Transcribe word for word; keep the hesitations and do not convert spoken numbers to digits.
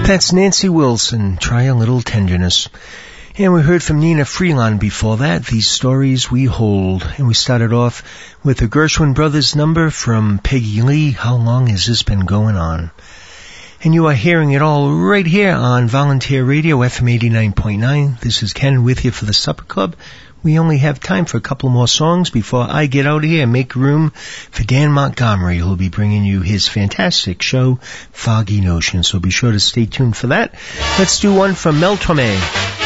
That's Nancy Wilson, Try a Little Tenderness. And we heard from Nina Freelon before that, These Stories We Hold. And we started off with the Gershwin Brothers number from Peggy Lee, How Long Has This Been Going On? And you are hearing it all right here on Volunteer Radio, F M eighty-nine point nine. This is Ken with you for the Supper Club. We only have time for a couple more songs before I get out of here and make room for Dan Montgomery, who'll be bringing you his fantastic show, Foggy Notion. So be sure to stay tuned for that. Let's do one from Mel Torme.